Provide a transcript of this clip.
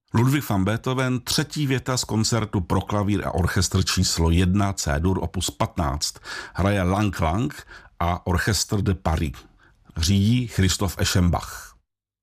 Ludwig van Beethoven, třetí věta z koncertu pro klavír a orchestr číslo 1 C-dur opus 15. Hraje Lang Lang a Orchestre de Paris. Řídí Christoph Eschenbach.